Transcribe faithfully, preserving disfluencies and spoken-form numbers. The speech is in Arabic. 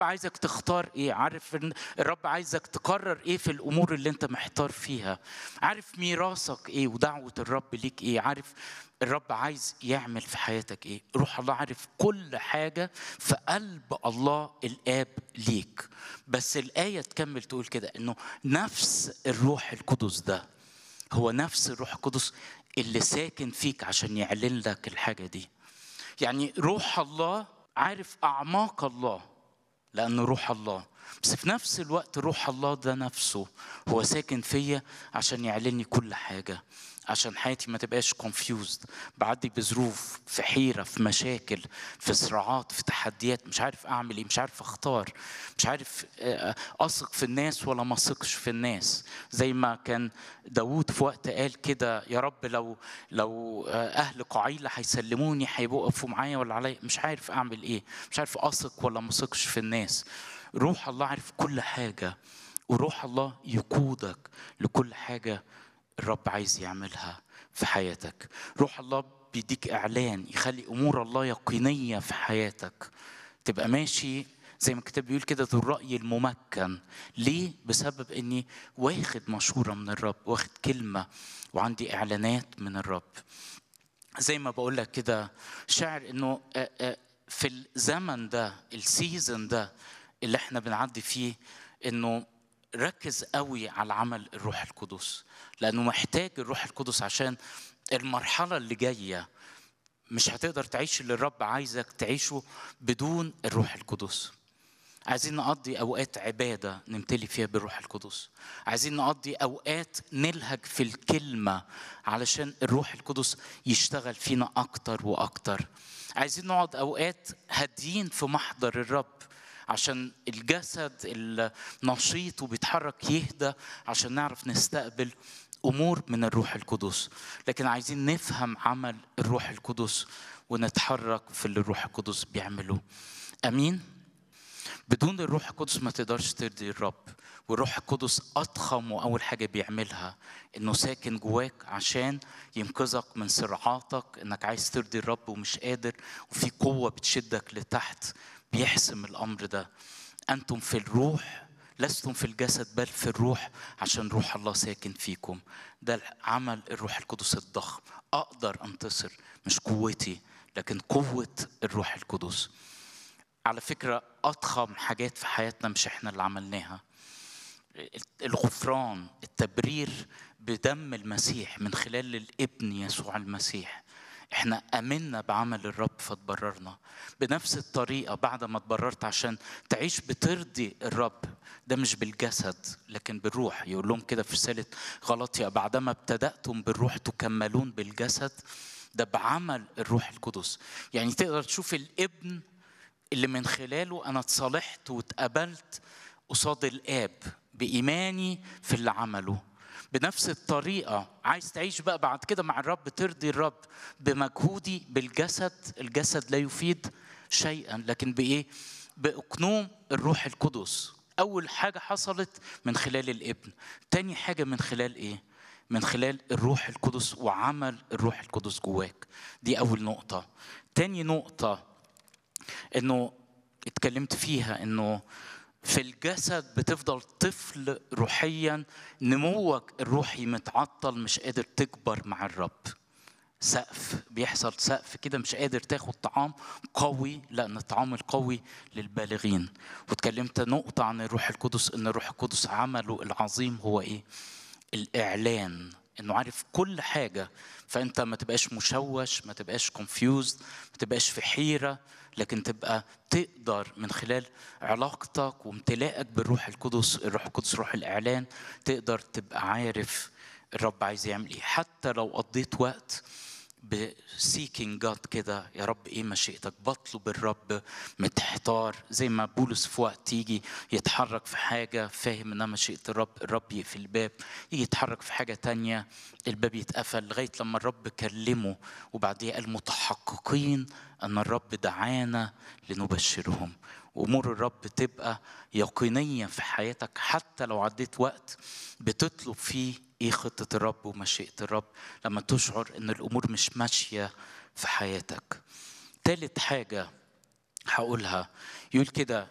عايزك تختار ايه، عارف ان الرب عايزك تقرر ايه في الامور اللي انت محتار فيها، عارف ميراثك ايه ودعوة الرب ليك ايه، عارف الرب عايز يعمل في حياتك ايه. روح الله عارف كل حاجة في قلب الله الآب ليك. بس الآية تكمل تقول كده انه نفس الروح القدس ده هو نفس الروح القدس اللي ساكن فيك عشان يعلن لك الحاجة دي. يعني روح الله عارف أعماق الله لأنه روح الله، بس في نفس الوقت روح الله ده نفسه هو ساكن فيا عشان يعلني كل حاجة، عشان حياتي ما تبقاش confused، بعدي بظروف، في حيرة، في مشاكل، في صراعات، في تحديات، مش عارف أعمل إيه، مش عارف أختار، مش عارف أثق في الناس ولا ما أثقش في الناس. زي ما كان داود في وقت قال كده، يا رب لو لو أهل قعيلة هيسلموني هيوقفوا معايا ولا عليا، مش عارف أعمل إيه، مش عارف أثق ولا ما أثقش في الناس. روح الله عارف كل حاجة، وروح الله يقودك لكل حاجة الرب عايز يعملها في حياتك. روح الله بيديك إعلان يخلي أمور الله يقينية في حياتك، تبقى ماشي زي ما الكتاب بيقول كده ذو الرأي الممكن. ليه؟ بسبب إني واخد مشورة من الرب، واخد كلمة وعندي إعلانات من الرب. زي ما بقول لك كده شاعر إنه في الزمن ده، السيزن ده اللي احنا بنعدي فيه، إنه ركز قوي على عمل الروح القدس، لأنه محتاج الروح القدس عشان المرحلة اللي جاية. مش هتقدر تعيش اللي الرب عايزك تعيشه بدون الروح القدس. عايزين نقضي أوقات عبادة نمتلي فيها بالروح القدس، عايزين نقضي أوقات نلهج في الكلمة علشان الروح القدس يشتغل فينا أكتر وأكتر، عايزين نقعد أوقات هاديين في محضر الرب عشان الجسد النشيط وبيتحرك يهدى، عشان نعرف نستقبل أمور من الروح القدس. لكن عايزين نفهم عمل الروح القدس ونتحرك في اللي الروح القدس بيعمله. أمين؟ بدون الروح القدس ما تقدرش ترضي الرب. والروح القدس أضخم وأول حاجة بيعملها إنه ساكن جواك عشان ينقذك من صراعاتك، إنك عايز ترضي الرب ومش قادر، وفي قوة بتشدك لتحت بيحسم الأمر ده. أنتم في الروح لستم في الجسد بل في الروح، عشان روح الله ساكن فيكم. ده عمل الروح القدس الضخم. أقدر أنتصر مش قوتي لكن قوة الروح القدس. على فكرة أضخم حاجات في حياتنا مش إحنا اللي عملناها. الغفران، التبرير بدم المسيح من خلال الابن يسوع المسيح. إحنا أمنا بعمل الرب فتبررنا. بنفس الطريقة بعد ما تبررت عشان تعيش بترضي الرب، ده مش بالجسد لكن بالروح. يقول لهم كده في رسالة غلاطيا، بعدما ابتدأتم بالروح تكملون بالجسد. ده بعمل الروح القدس. يعني تقدر تشوف الابن اللي من خلاله أنا اتصالحت واتقبلت قصاد الآب بإيماني في اللي عمله. بنفس الطريقة عايز تعيش بقى بعد كده مع الرب، ترضي الرب بمجهودي بالجسد. الجسد لا يفيد شيئا، لكن بإيه؟ بأقنوم الروح القدس. أول حاجة حصلت من خلال الابن، تاني حاجة من خلال إيه؟ من خلال الروح القدس وعمل الروح القدس جواك. دي أول نقطة. تاني نقطة إنه اتكلمت فيها، إنه في الجسد بتفضل طفل روحيا، نموك الروحي متعطل، مش قادر تكبر مع الرب. سقف بيحصل، سقف كده مش قادر تاخد طعام قوي، لأن الطعام القوي للبالغين. واتكلمت نقطة عن الروح القدس، إن الروح القدس عمله العظيم هو إيه؟ الإعلان، إنه عارف كل حاجة. فأنت ما تبقاش مشوش، ما تبقاش confused، ما تبقاش في حيرة، لكن تبقى تقدر من خلال علاقتك وامتلاءك بالروح القدس. الروح القدس روح الإعلان، تقدر تبقى عارف الرب عايز يعمل إيه. حتى لو قضيت وقت بسيكينج جاد كده، يا رب ايه مشيئتك، بطلب الرب متحتار، زي ما بولس في وقت يجي يتحرك في حاجة فاهم انها مشيئة الرب، الرب يقفل الباب، يجي يتحرك في حاجة تانية الباب يتقفل، لغاية لما الرب كلمه وبعديه قال متحققين ان الرب دعانا لنبشرهم. وامور الرب تبقى يقينية في حياتك حتى لو عديت وقت بتطلب فيه ايه خطة الرب ومشيئة الرب، لما تشعر ان الامور مش ماشية في حياتك. ثالث حاجة هقولها يقول كده،